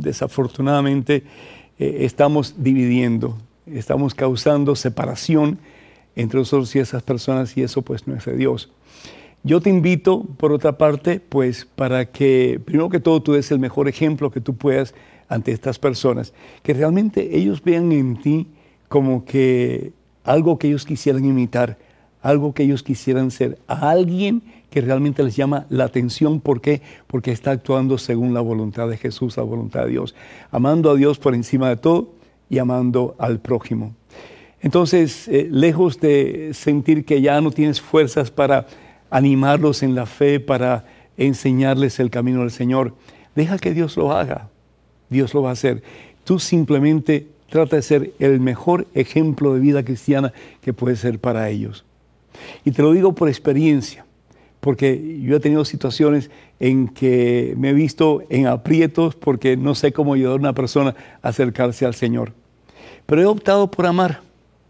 desafortunadamente estamos dividiendo, estamos causando separación entre nosotros y esas personas, y eso pues no es de Dios. Yo te invito, por otra parte, pues para que, primero que todo, tú des el mejor ejemplo que tú puedas ante estas personas, que realmente ellos vean en ti como que algo que ellos quisieran imitar, algo que ellos quisieran ser, a alguien que realmente les llama la atención. ¿Por qué? Porque está actuando según la voluntad de Jesús, la voluntad de Dios, amando a Dios por encima de todo y amando al prójimo. Entonces, lejos de sentir que ya no tienes fuerzas para animarlos en la fe, para enseñarles el camino del Señor, deja que Dios lo haga. Dios lo va a hacer. Tú simplemente trata de ser el mejor ejemplo de vida cristiana que puedes ser para ellos. Y te lo digo por experiencia, porque yo he tenido situaciones en que me he visto en aprietos porque no sé cómo ayudar a una persona a acercarse al Señor. Pero he optado por amar,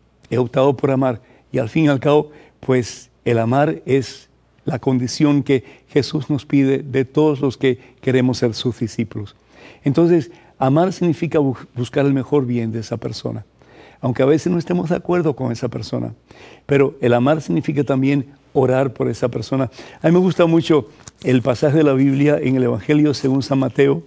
y al fin y al cabo, pues el amar es la condición que Jesús nos pide de todos los que queremos ser sus discípulos. Entonces, amar significa buscar el mejor bien de esa persona, aunque a veces no estemos de acuerdo con esa persona. Pero el amar significa también orar por esa persona. A mí me gusta mucho el pasaje de la Biblia en el Evangelio según San Mateo,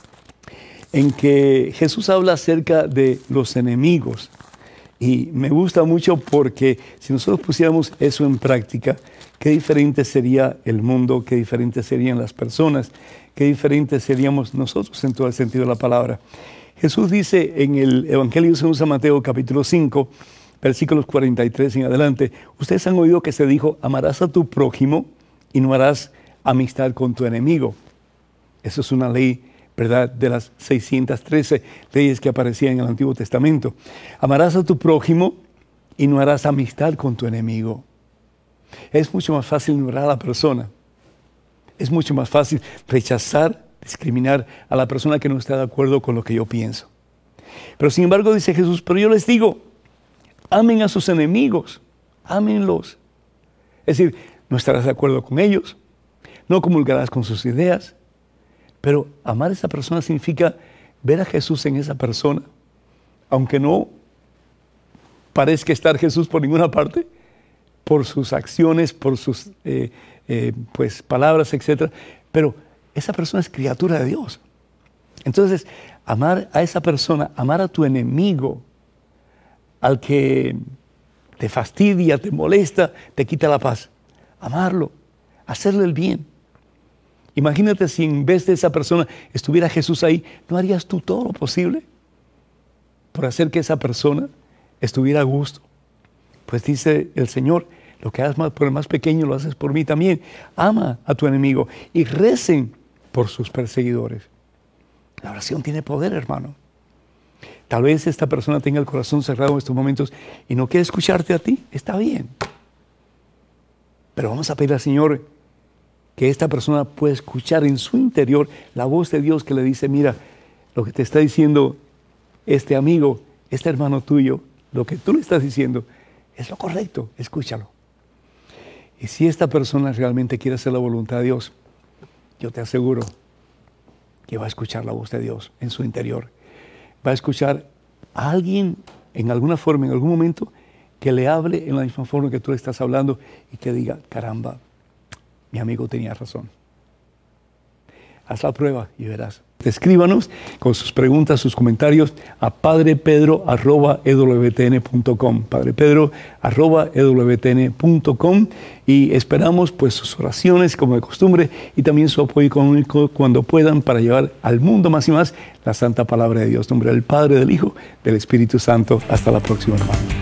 en que Jesús habla acerca de los enemigos. Y me gusta mucho porque si nosotros pusiéramos eso en práctica, qué diferente sería el mundo, qué diferentes serían las personas, qué diferentes seríamos nosotros en todo el sentido de la palabra. Jesús dice en el Evangelio según San Mateo, capítulo 5, versículos 43 en adelante, ustedes han oído que se dijo, amarás a tu prójimo y no harás amistad con tu enemigo. Eso es una ley, ¿verdad?, de las 613 leyes que aparecían en el Antiguo Testamento. Amarás a tu prójimo y no harás amistad con tu enemigo. Es mucho más fácil ignorar a la persona. Es mucho más fácil rechazar, discriminar a la persona que no está de acuerdo con lo que yo pienso. Pero sin embargo dice Jesús, pero yo les digo, amen a sus enemigos, ámenlos. Es decir, no estarás de acuerdo con ellos, no comulgarás con sus ideas, pero amar a esa persona significa ver a Jesús en esa persona, aunque no parezca estar Jesús por ninguna parte, por sus acciones, por sus pues, palabras, etc. Pero esa persona es criatura de Dios. Entonces, amar a esa persona, amar a tu enemigo, al que te fastidia, te molesta, te quita la paz. Amarlo, hacerle el bien. Imagínate si en vez de esa persona estuviera Jesús ahí, ¿no harías tú todo lo posible por hacer que esa persona estuviera a gusto? Pues dice el Señor, lo que hagas por el más pequeño lo haces por mí también. Ama a tu enemigo y recen por sus perseguidores. La oración tiene poder, hermano. Tal vez esta persona tenga el corazón cerrado en estos momentos y no quiere escucharte a ti. Está bien. Pero vamos a pedir al Señor que esta persona pueda escuchar en su interior la voz de Dios que le dice, mira, lo que te está diciendo este amigo, este hermano tuyo, lo que tú le estás diciendo es lo correcto, escúchalo. Y si esta persona realmente quiere hacer la voluntad de Dios, yo te aseguro que va a escuchar la voz de Dios en su interior. Va a escuchar a alguien en alguna forma, en algún momento, que le hable en la misma forma que tú le estás hablando y que diga, caramba, mi amigo tenía razón. Haz la prueba y verás. Escríbanos con sus preguntas, sus comentarios a padrepedro@ewtn.com, padrepedro@ewtn.com, y esperamos pues sus oraciones como de costumbre y también su apoyo económico cuando puedan para llevar al mundo más y más la santa palabra de Dios. En nombre del Padre, del Hijo, del Espíritu Santo. Hasta la próxima, hermano.